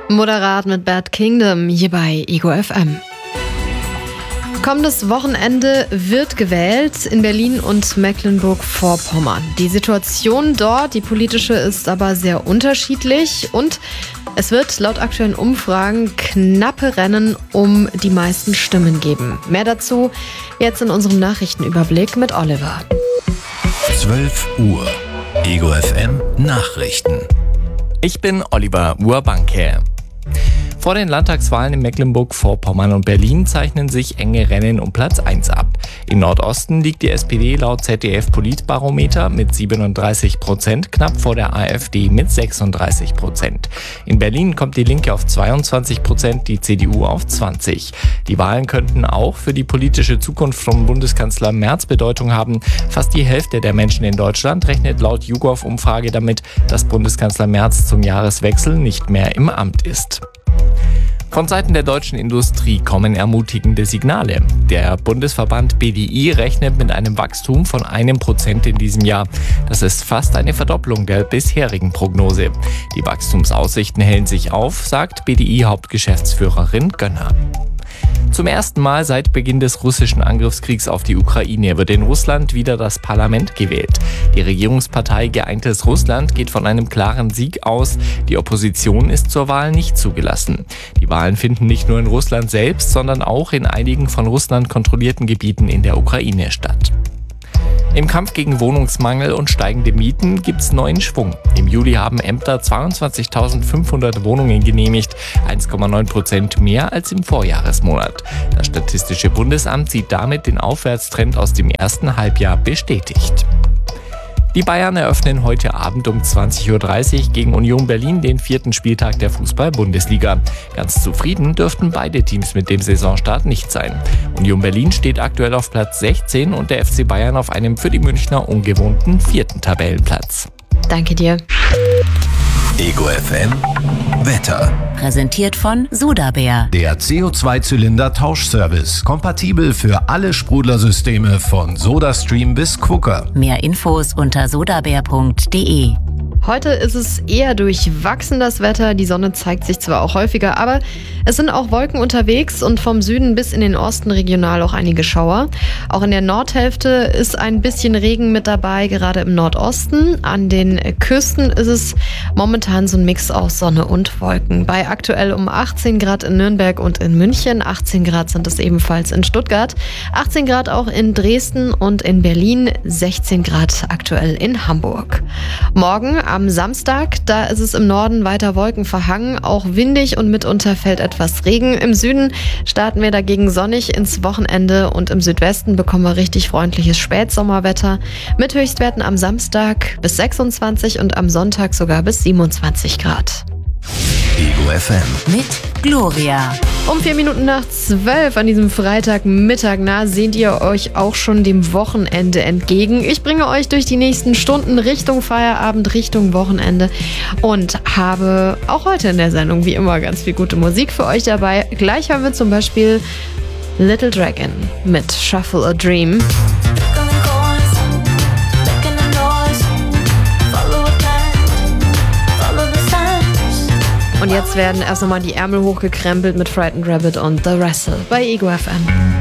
Moderat mit Bad Kingdom hier bei Ego FM. Kommendes Wochenende wird gewählt in Berlin und Mecklenburg-Vorpommern. Die Situation dort, die politische, ist aber sehr unterschiedlich und es wird laut aktuellen Umfragen knappe Rennen um die meisten Stimmen geben. Mehr dazu jetzt in unserem Nachrichtenüberblick mit Oliver. 12 Uhr. Ego FM Nachrichten. Ich bin Oliver Urbanke. Vor den Landtagswahlen in Mecklenburg-Vorpommern und Berlin zeichnen sich enge Rennen um Platz 1 ab. Im Nordosten liegt die SPD laut ZDF-Politbarometer mit 37% knapp vor der AfD mit 36%. In Berlin kommt die Linke auf 22%, die CDU auf 20%. Die Wahlen könnten auch für die politische Zukunft von Bundeskanzler Merz Bedeutung haben. Fast die Hälfte der Menschen in Deutschland rechnet laut YouGov-Umfrage damit, dass Bundeskanzler Merz zum Jahreswechsel nicht mehr im Amt ist. Von Seiten der deutschen Industrie kommen ermutigende Signale. Der Bundesverband BDI rechnet mit einem Wachstum von 1% in diesem Jahr. Das ist fast eine Verdopplung der bisherigen Prognose. Die Wachstumsaussichten hellen sich auf, sagt BDI-Hauptgeschäftsführerin Gönner. Zum ersten Mal seit Beginn des russischen Angriffskriegs auf die Ukraine wird in Russland wieder das Parlament gewählt. Die Regierungspartei Geeintes Russland geht von einem klaren Sieg aus. Die Opposition ist zur Wahl nicht zugelassen. Die Wahlen finden nicht nur in Russland selbst, sondern auch in einigen von Russland kontrollierten Gebieten in der Ukraine statt. Im Kampf gegen Wohnungsmangel und steigende Mieten gibt's neuen Schwung. Im Juli haben Ämter 22.500 Wohnungen genehmigt, 1,9% mehr als im Vorjahresmonat. Das Statistische Bundesamt sieht damit den Aufwärtstrend aus dem ersten Halbjahr bestätigt. Die Bayern eröffnen heute Abend um 20.30 Uhr gegen Union Berlin den 4. Spieltag der Fußball-Bundesliga. Ganz zufrieden dürften beide Teams mit dem Saisonstart nicht sein. Union Berlin steht aktuell auf Platz 16 und der FC Bayern auf einem für die Münchner ungewohnten 4. Tabellenplatz. Danke dir. Ego FM Wetter. Präsentiert von Sodabär. Der CO2-Zylinder-Tauschservice. Kompatibel für alle Sprudlersysteme von SodaStream bis Quooker. Mehr Infos unter sodabär.de. Heute ist es eher durchwachsen, das Wetter. Die Sonne zeigt sich zwar auch häufiger, aber es sind auch Wolken unterwegs und vom Süden bis in den Osten regional auch einige Schauer. Auch in der Nordhälfte ist ein bisschen Regen mit dabei, gerade im Nordosten. An den Küsten ist es momentan so ein Mix aus Sonne und Wolken. Bei aktuell um 18 Grad in Nürnberg und in München, 18 Grad sind es ebenfalls in Stuttgart, 18 Grad auch in Dresden und in Berlin, 16 Grad aktuell in Hamburg. Morgen am Samstag, da ist es im Norden weiter wolkenverhangen, auch windig und mitunter fällt etwas Regen. Im Süden starten wir dagegen sonnig ins Wochenende und im Südwesten bekommen wir richtig freundliches Spätsommerwetter mit Höchstwerten am Samstag bis 26 und am Sonntag sogar bis 27 Grad. Ego FM Mit Gloria. Um 4 Minuten nach 12 an diesem Freitagmittag sehnt ihr euch auch schon dem Wochenende entgegen. Ich bringe euch durch die nächsten Stunden Richtung Feierabend, Richtung Wochenende und habe auch heute in der Sendung wie immer ganz viel gute Musik für euch dabei. Gleich hören wir zum Beispiel Little Dragon mit Shuffle a Dream. Und jetzt werden erst nochmal die Ärmel hochgekrempelt mit Frightened Rabbit und The Wrestle bei Ego FM.